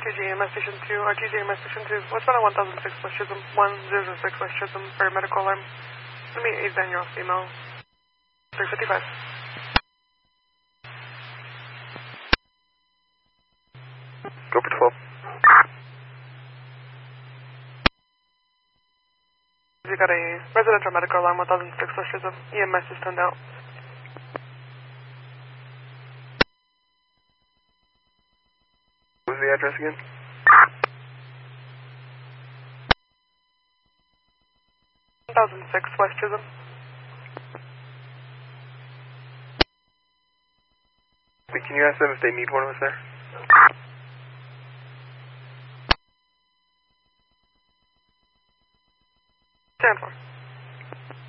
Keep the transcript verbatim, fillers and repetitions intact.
G E M S Station two, R T G E M S Station two. What's on one thousand six West Chisholm, one zero zero six West Chisholm for medical alarm. Let me eight Daniel, email three fifty-five. Go for twelve. You got a residential medical alarm, one thousand six West Chisholm. E M S is turned out. What was the address again? one thousand six West Chisholm. Can you ask them if they need one of us there?